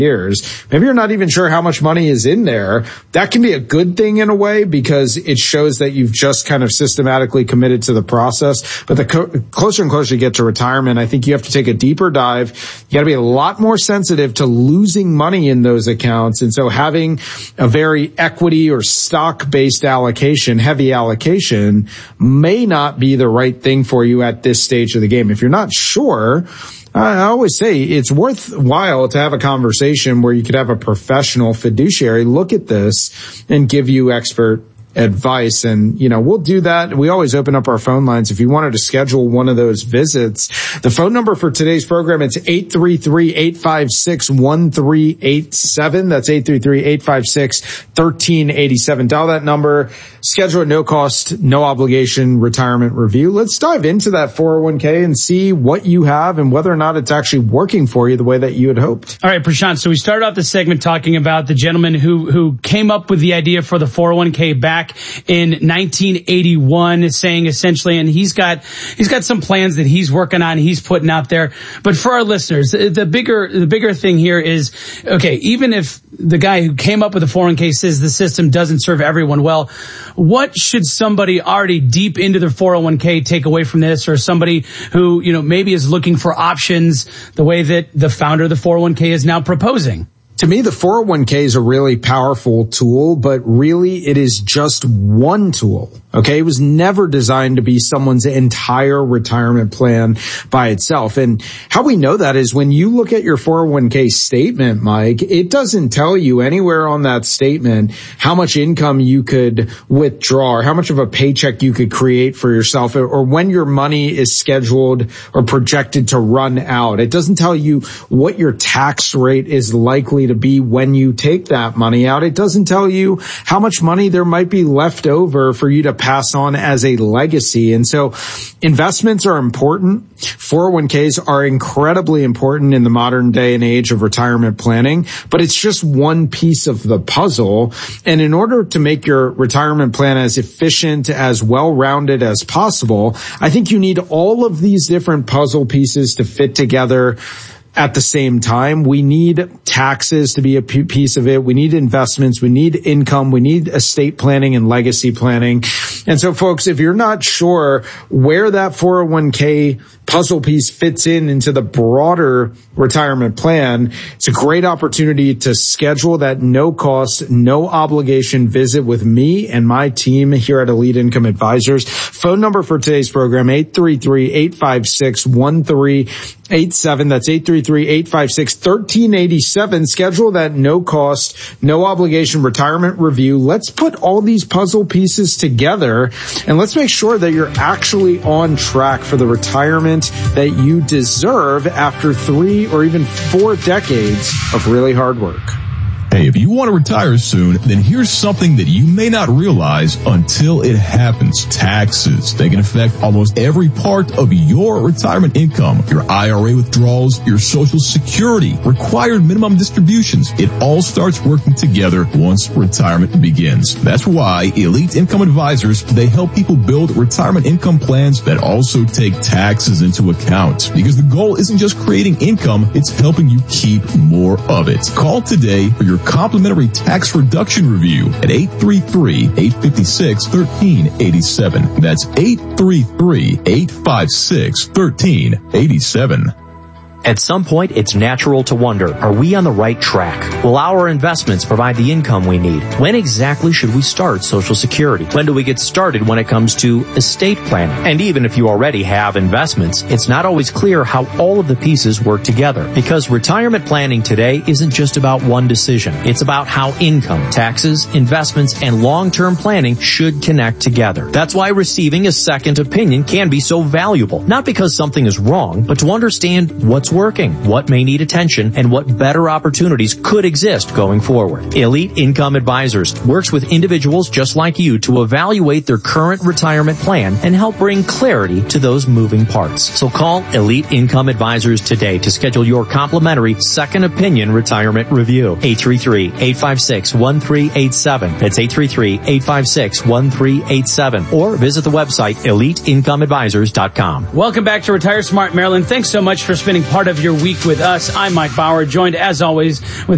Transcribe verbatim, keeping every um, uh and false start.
years. Maybe you're not even sure how much money is in there. That can be a good thing in a way because it shows that you've just kind of systematically committed to the process. But the co- closer and closer you get to retirement, I think you have to take a deeper dive. You got to be a lot more sensitive to losing money in those accounts. And so having a very equity or stock-based allocation, heavy allocation, may not be the right thing for you at this stage of the game. If you're not sure, I always say it's worthwhile to have a conversation where you could have a professional fiduciary look at this and give you expert advice. And, you know, we'll do that. We always open up our phone lines. If you wanted to schedule one of those visits, the phone number for today's program, it's eight three three, eight five six, one three eight seven. That's eight three three, eight five six, one three eight seven. Dial that number, schedule a no cost, no obligation retirement review. Let's dive into that four oh one k and see what you have and whether or not it's actually working for you the way that you had hoped. All right, Prashant. So we started off the segment talking about the gentleman who, who came up with the idea for the four oh one k back in nineteen eighty-one, saying essentially, and he's got, he's got some plans that he's working on, he's putting out there. But for our listeners, the bigger, the bigger thing here is, okay, even if the guy who came up with the four oh one k says the system doesn't serve everyone well, what should somebody already deep into their four oh one k take away from this, or somebody who, you know, maybe is looking for options the way that the founder of the four oh one k is now proposing? To me, the four oh one k is a really powerful tool, but really it is just one tool. Okay. It was never designed to be someone's entire retirement plan by itself. And how we know that is when you look at your four oh one k statement, Mike, it doesn't tell you anywhere on that statement how much income you could withdraw or how much of a paycheck you could create for yourself or when your money is scheduled or projected to run out. It doesn't tell you what your tax rate is likely to be when you take that money out. It doesn't tell you how much money there might be left over for you to pass on as a legacy. And so investments are important. four oh one k's are incredibly important in the modern day and age of retirement planning, but it's just one piece of the puzzle. And in order to make your retirement plan as efficient, as well-rounded as possible, I think you need all of these different puzzle pieces to fit together at the same time. We need taxes to be a piece of it. We need investments. We need income. We need estate planning and legacy planning. And so, folks, if you're not sure where that four oh one k puzzle piece fits in into the broader retirement plan, it's a great opportunity to schedule that no cost, no obligation visit with me and my team here at Elite Income Advisors. Phone number for today's program, eight three three, eight five six, one three eight seven. That's eight three three, eight five six, one three eight seven. Schedule that no cost, no obligation retirement review. Let's put all these puzzle pieces together and let's make sure that you're actually on track for the retirement that you deserve after three or even four decades of really hard work. Hey, if you want to retire soon, then here's something that you may not realize until it happens. Taxes. They can affect almost every part of your retirement income. Your I R A withdrawals, your Social Security, required minimum distributions. It all starts working together once retirement begins. That's why Elite Income Advisors, they help people build retirement income plans that also take taxes into account. Because the goal isn't just creating income, it's helping you keep more of it. Call today for your complimentary tax reduction review at eight three three, eight five six, one three eight seven. That's eight three three, eight five six, one three eight seven. At some point, it's natural to wonder, are we on the right track? Will our investments provide the income we need? When exactly should we start Social Security? When do we get started when it comes to estate planning? And even if you already have investments, it's not always clear how all of the pieces work together. Because retirement planning today isn't just about one decision. It's about how income, taxes, investments, and long-term planning should connect together. That's why receiving a second opinion can be so valuable. Not because something is wrong, but to understand what's working, what may need attention, and what better opportunities could exist going forward. Elite Income Advisors works with individuals just like you to evaluate their current retirement plan and help bring clarity to those moving parts. So call Elite Income Advisors today to schedule your complimentary second opinion retirement review. eight three three, eight five six, one three eight seven. That's eight three three, eight five six, one three eight seven. Or visit the website elite income advisors dot com. Welcome back to Retire Smart, Maryland. Thanks so much for spending part of your week with us. I'm Mike Bauer, joined as always with